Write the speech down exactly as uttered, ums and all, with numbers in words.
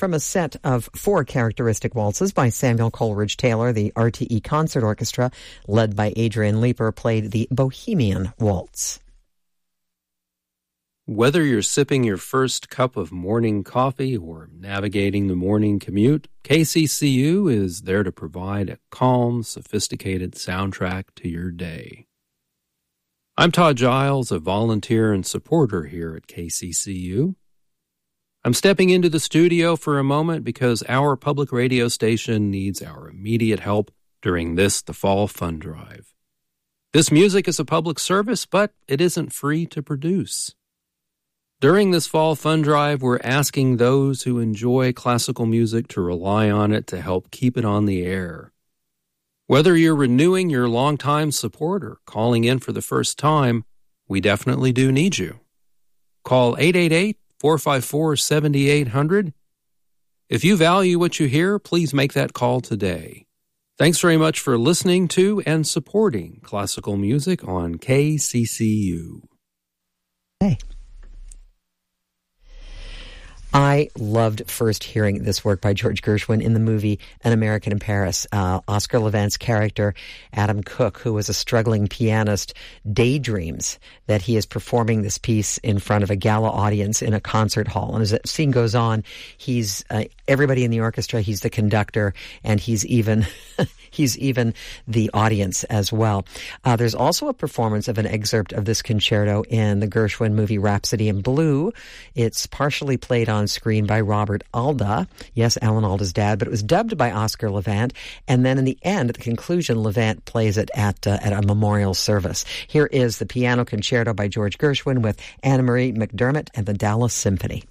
From a set of four characteristic waltzes by Samuel Coleridge Taylor, the R T E Concert Orchestra, led by Adrian Leeper, played the Bohemian Waltz. Whether you're sipping your first cup of morning coffee or navigating the morning commute, K C C U is there to provide a calm, sophisticated soundtrack to your day. I'm Todd Giles, a volunteer and supporter here at K C C U. I'm stepping into the studio for a moment because our public radio station needs our immediate help during this, the Fall Fund Drive. This music is a public service, but it isn't free to produce. During this Fall Fund Drive, we're asking those who enjoy classical music to rely on it to help keep it on the air. Whether you're renewing your longtime support or calling in for the first time, we definitely do need you. Call eight eight eight, four five four, seven eight zero zero. If you value what you hear, please make that call today. Thanks very much for listening to and supporting classical music on K C C U. Hey. I loved first hearing this work by George Gershwin in the movie An American in Paris. Uh, Oscar Levant's character, Adam Cook, who was a struggling pianist, daydreams that he is performing this piece in front of a gala audience in a concert hall. And as the scene goes on, he's uh, everybody in the orchestra, he's the conductor, and he's even he's even the audience as well. Uh, there's also a performance of an excerpt of this concerto in the Gershwin movie Rhapsody in Blue. It's partially played on screen by Robert Alda. Yes, Alan Alda's dad, but it was dubbed by Oscar Levant. And then in the end, at the conclusion, Levant plays it at, uh, at a memorial service. Here is the piano concerto by George Gershwin with Anna Marie McDermott and the Dallas Symphony.